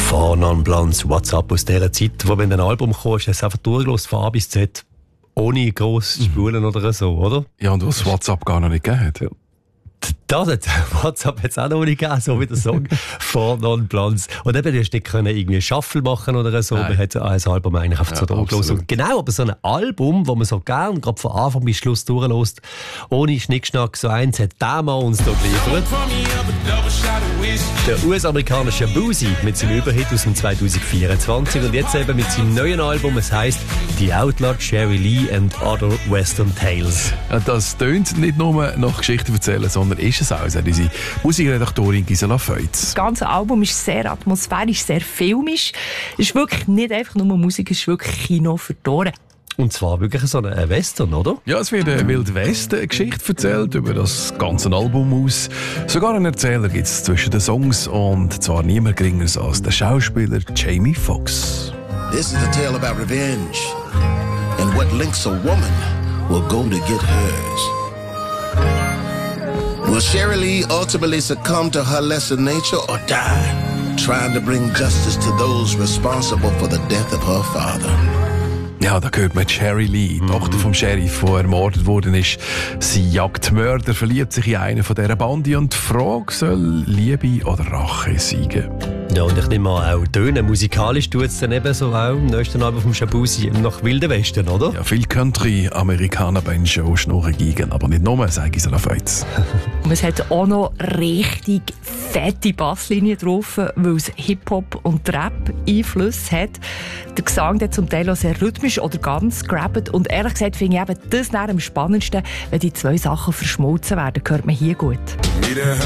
Four Non Blondes, WhatsApp aus dieser Zeit, wo wenn ein Album kam, hast du es einfach durchgelassen von A bis Z, ohne gross Spulen oder so, oder? Ja, und was WhatsApp gar noch nicht gegeben hat. Ja. Das hat WhatsApp jetzt auch noch nicht gegeben, so wie der Song Four Non Blondes. Und eben, du hast nicht können irgendwie Shuffle machen oder so. Nein. Man hat ein Album eigentlich einfach so durchgelassen. Und genau, aber so ein Album, wo man so gern, gerade von Anfang bis Schluss durchlässt, ohne Schnickschnack, so eins hat der Mann uns da geliefert. Der US-amerikanische Boosie mit seinem Überhit aus dem 2024 und jetzt eben mit seinem neuen Album, es heisst The Outlaw Jerry Lee and Other Western Tales. Ja, das tönt nicht nur nach Geschichten erzählen, sondern ist es auch, sagt unsere Musikredaktorin Gisela Feutz. Das ganze Album ist sehr atmosphärisch, sehr filmisch. Es ist wirklich nicht einfach nur Musik, es ist wirklich Kino für die Ohren. Und zwar wirklich so ein Western, oder? Ja, es wird eine Wild West-Geschichte erzählt über das ganze Album aus. Sogar einen Erzähler gibt es zwischen den Songs und zwar niemand geringer als der Schauspieler Jamie Foxx. This is a tale about revenge and what lengths a woman will go to get hers. Will Sherry Lee ultimately succumb to her lesser nature or die trying to bring justice to those responsible for the death of her father? Ja, da hört man Sherry Lee, die Tochter vom Sheriff, der ermordet worden ist. Sie jagt Mörder, verliebt sich in einen von dieser Bande und die Frage, soll Liebe oder Rache siegen? Ja, und ich nehme an, auch Töne. Musikalisch tut es dann eben so auch im nächsten Album vom Shabuzi nach Wilden Westen, oder? Ja, viel Country-Amerikaner bei den Show schnurren gegen, aber nicht nur, sage Gisela Feutz. Und es hat auch noch richtig fette Basslinien drauf, weil es Hip-Hop und Rap-Einflüsse hat. Der Gesang der zum Teil auch sehr rhythmisch oder ganz gerappt. Und ehrlich gesagt finde ich eben das am spannendsten, wenn die zwei Sachen verschmolzen werden, hört man hier gut.